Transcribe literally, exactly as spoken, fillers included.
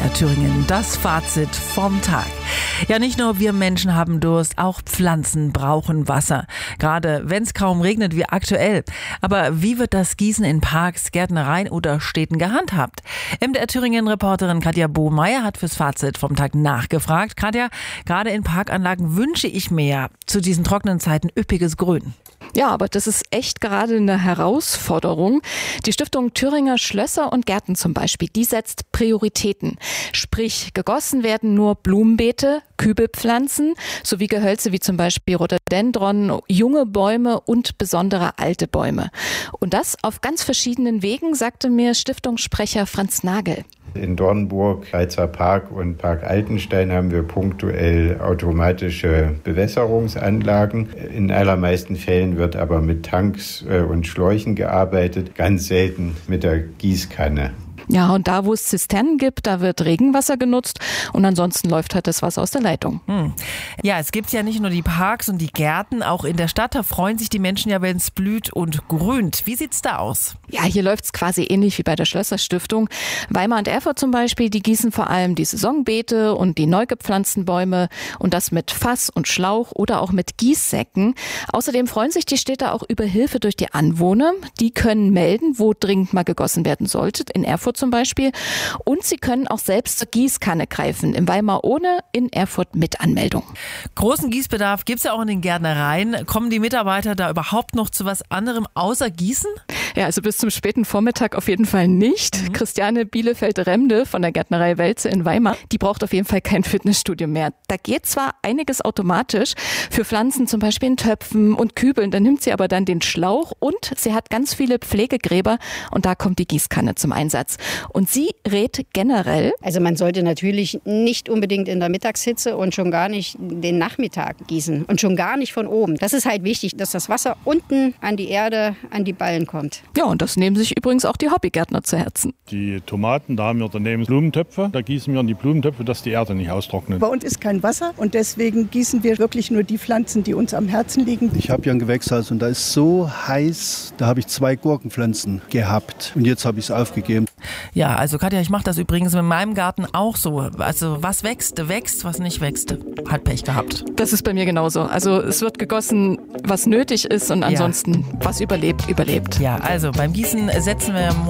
R Thüringen, das Fazit vom Tag. Ja, nicht nur wir Menschen haben Durst, auch Pflanzen brauchen Wasser. Gerade wenn es kaum regnet wie aktuell. Aber wie wird das Gießen in Parks, Gärtnereien oder Städten gehandhabt? M D R Thüringen-Reporterin Katja Bohmeier hat fürs Fazit vom Tag nachgefragt. Katja, gerade in Parkanlagen wünsche ich mir zu diesen trockenen Zeiten üppiges Grün. Ja, aber das ist echt gerade eine Herausforderung. Die Stiftung Thüringer Schlösser und Gärten zum Beispiel, die setzt Prioritäten. Sprich, gegossen werden nur Blumenbeete, Kübelpflanzen sowie Gehölze wie zum Beispiel Rhododendron, junge Bäume und besondere alte Bäume. Und das auf ganz verschiedenen Wegen, sagte mir Stiftungssprecher Franz Nagel. In Dornburg, Reizer Park und Park Altenstein haben wir punktuell automatische Bewässerungsanlagen. In allermeisten Fällen wird aber mit Tanks und Schläuchen gearbeitet, ganz selten mit der Gießkanne. Ja, und da, wo es Zisternen gibt, da wird Regenwasser genutzt und ansonsten läuft halt das Wasser aus der Leitung. Hm. Ja, es gibt ja nicht nur die Parks und die Gärten, auch in der Stadt, da freuen sich die Menschen ja, wenn es blüht und grünt. Wie sieht's da aus? Ja, hier läuft es quasi ähnlich wie bei der Schlösserstiftung. Weimar und Erfurt zum Beispiel, die gießen vor allem die Saisonbeete und die neu gepflanzten Bäume und das mit Fass und Schlauch oder auch mit Gießsäcken. Außerdem freuen sich die Städte auch über Hilfe durch die Anwohner. Die können melden, wo dringend mal gegossen werden sollte. In Erfurt zum Beispiel. Und sie können auch selbst zur Gießkanne greifen. In Weimar ohne, in Erfurt mit Anmeldung. Großen Gießbedarf gibt es ja auch in den Gärtnereien. Kommen die Mitarbeiter da überhaupt noch zu was anderem außer Gießen? Ja, also bis zum späten Vormittag auf jeden Fall nicht. Mhm. Christiane Bielefeld-Remde von der Gärtnerei Welze in Weimar, die braucht auf jeden Fall kein Fitnessstudio mehr. Da geht zwar einiges automatisch für Pflanzen, zum Beispiel in Töpfen und Kübeln. Da nimmt sie aber dann den Schlauch und sie hat ganz viele Pflegegräber und da kommt die Gießkanne zum Einsatz. Und sie rät generell. Also man sollte natürlich nicht unbedingt in der Mittagshitze und schon gar nicht den Nachmittag gießen und schon gar nicht von oben. Das ist halt wichtig, dass das Wasser unten an die Erde, an die Ballen kommt. Ja, und das nehmen sich übrigens auch die Hobbygärtner zu Herzen. Die Tomaten, da haben wir daneben Blumentöpfe. Da gießen wir in die Blumentöpfe, dass die Erde nicht austrocknet. Bei uns ist kein Wasser und deswegen gießen wir wirklich nur die Pflanzen, die uns am Herzen liegen. Ich habe ja ein Gewächshaus und da ist so heiß, da habe ich zwei Gurkenpflanzen gehabt und jetzt habe ich es aufgegeben. Ja, also Katja, ich mache das übrigens in meinem Garten auch so. Also was wächst, wächst, was nicht wächst, hat Pech gehabt. Das ist bei mir genauso. Also es wird gegossen, was nötig ist und ansonsten, ja, was überlebt, überlebt. Ja, also beim Gießen setzen wir